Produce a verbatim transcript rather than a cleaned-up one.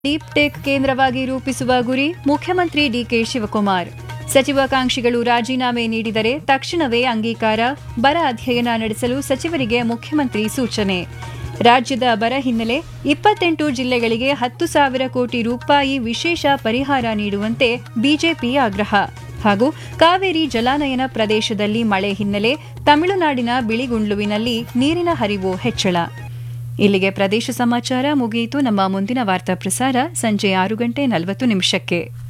Deep tech ಕೇಂದ್ರವಾಗಿ ರೂಪಿಸುವ ಗುರಿ ಮುಖ್ಯಮಂತ್ರಿ ಡಿಕೆ ಶಿವಕುಮಾರ್. ಸಚಿವಾಕಾಂಕ್ಷಿಗಳು ರಾಜೀನಾಮೆ ನೀಡಿದರೆ ತಕ್ಷಣವೇ ಅಂಗೀಕಾರ. ಬರ ಅಧ್ಯಯನ ನಡೆಸಲು ಸಚಿವರಿಗೆ ಮುಖ್ಯಮಂತ್ರಿ ಸೂಚನೆ. ರಾಜ್ಯದ ಬರ ಹಿನ್ನೆಲೆ ಇಪ್ಪತ್ತೆಂಟು ಜಿಲ್ಲೆಗಳಿಗೆ ಹತ್ತು ಸಾವಿರ ಕೋಟಿ ರೂಪಾಯಿ ವಿಶೇಷ ಪರಿಹಾರ ನೀಡುವಂತೆ ಬಿಜೆಪಿ ಆಗ್ರಹ. ಹಾಗೂ ಕಾವೇರಿ ಜಲಾನಯನ ಪ್ರದೇಶದಲ್ಲಿ ಮಳೆ ಹಿನ್ನೆಲೆ ತಮಿಳುನಾಡಿನ ಬಿಳಿಗುಂಡ್ಲುವಿನಲ್ಲಿ ನೀರಿನ ಹರಿವು ಹೆಚ್ಚಳ. ಇಲ್ಲಿಗೆ ಪ್ರದೇಶ ಸಮಾಚಾರ ಮುಗಿಯಿತು. ನಮ್ಮ ಮುಂದಿನ ವಾರ್ತಾ ಪ್ರಸಾರ ಸಂಜೆ ಆರು ಗಂಟೆ ನಲವತ್ತು ನಿಮಿಷಕ್ಕೆ.